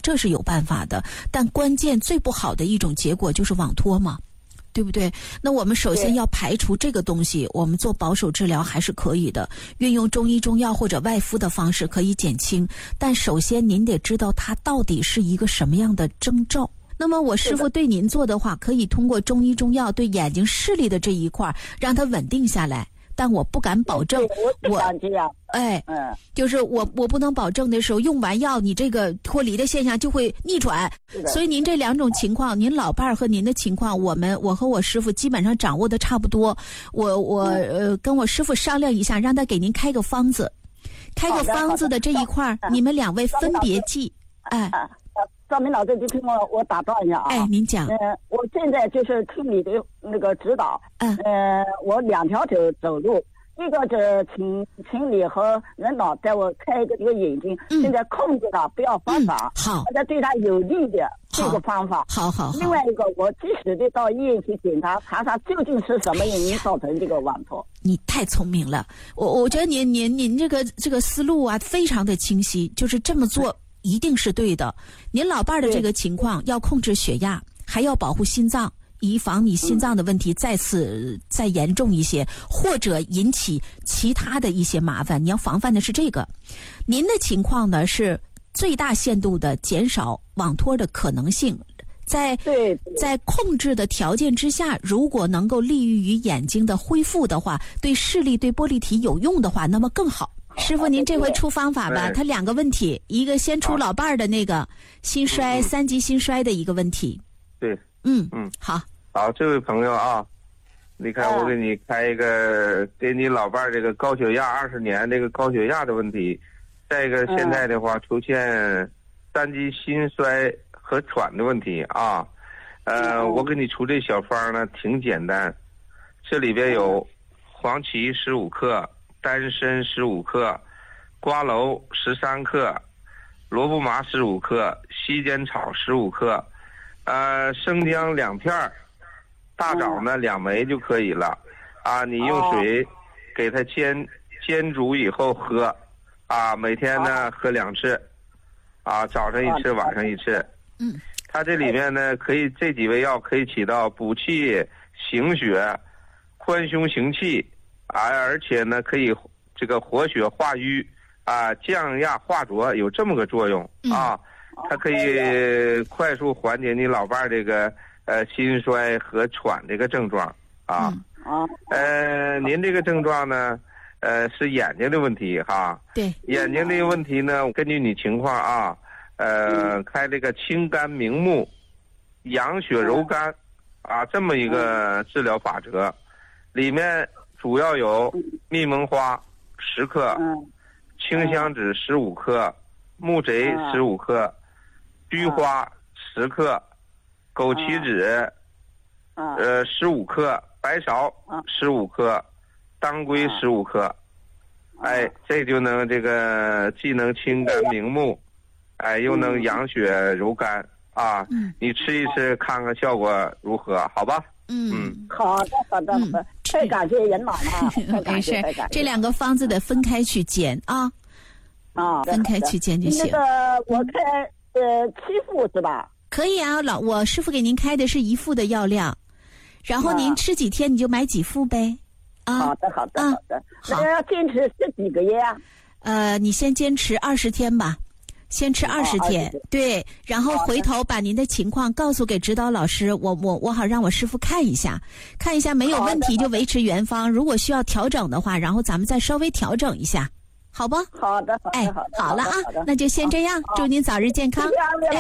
这是有办法的。但关键最不好的一种结果就是网脱嘛，对不对？那我们首先要排除这个东西，我们做保守治疗还是可以的，运用中医中药或者外敷的方式可以减轻，但首先您得知道它到底是一个什么样的征兆。那么我师父对您做的话，可以通过中医中药对眼睛视力的这一块让它稳定下来，但我不敢保证。就是我不能保证的时候用完药，你这个脱离的现象就会逆转。所以您这两种情况，您老伴儿和您的情况，我和我师父基本上掌握的差不多。我跟我师父商量一下，让他给您开个方子，开个方子的这一块，你们两位分别记。 赵明老师，就听我打断一下啊！ 您讲。 我现在就是听你的那个指导。我2条腿走路，一个是请你和人导带我开一个眼睛，现在控制它不要翻法， 好， 大家对他有利的这个方法。 好。 另外一个，我及时的到医院去检查，查查究竟是什么原因造成这个网脱。 你太聪明了，我觉得您这个思路啊非常的清晰，就是这么做。一定是对的。您老伴儿的这个情况要控制血压，还要保护心脏，以防你心脏的问题再严重一些，或者引起其他的一些麻烦。你要防范的是这个。您的情况呢是最大限度的减少网脱的可能性，在控制的条件之下，如果能够利于眼睛的恢复的话，对视力对玻璃体有用的话，那么更好。师傅，您这回出方法吧。他2个问题，一个先出老伴儿的那个心衰3级心衰的一个问题。 对， 好， 这位朋友啊，你看我给你开一个，给你老伴儿这个高血压20年这个高血压的问题，再一个现在的话出现3级心衰和喘的问题啊。我给你出这小方呢挺简单，这里边有黄芪15克。丹参15克，瓜蒌13克，萝卜麻15克，西煎草15克，生姜2片，大枣呢2枚就可以了。你用水给它煎煮以后喝，每天呢喝2次，早上1次，晚上1次。它这里面呢可以这几味药可以起到补气行血、宽胸行气。而且呢，可以这个活血化瘀降压化浊，有这么个作用它可以快速缓解你老伴儿这个心衰和喘这个症状您这个症状呢是眼睛的问题对， 眼睛的问题呢，根据你情况开这个清肝明目、养血柔肝这么一个治疗法则，里面主要有蜜蒙花10克，清香脂15克，木贼15克，菊花10克，枸杞子15克，白芍15克，当归15克。这就能这个既能清肝明目，又能养血柔肝你吃一吃看看效果如何，好吧？ 好的，太感谢人老了， 没事，这2个方子得分开去煎分开去煎就行。 那个我开7副是吧？ 可以啊，我师傅给您开的是1副的药量，然后您吃几天你就买几副呗。 好的。那要坚持10几个月你先坚持20天吧。先吃20天，对，然后回头把您的情况告诉给指导老师，我好让我师傅看一下没有问题就维持原方，如果需要调整的话，然后咱们再稍微调整一下，好不？ 好的。 好了那就先这样，祝您早日健康。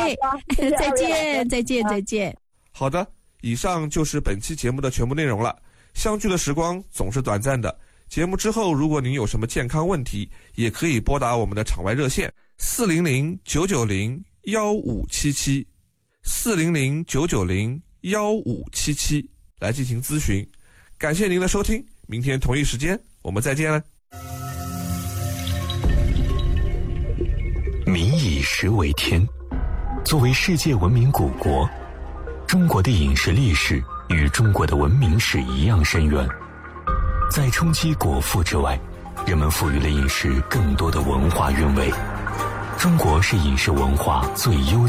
再见。 好的，以上就是本期节目的全部内容了。相聚的时光总是短暂的，节目之后如果您有什么健康问题，也可以拨打我们的场外热线400-990-1577 400-990-1577来进行咨询。感谢您的收听，明天同一时间我们再见了。 民以食为天，作为世界文明古国，中国的饮食历史与中国的文明史一样深远。在冲击果腹之外，人们赋予了饮食更多的文化韵味。中国是饮食文化最悠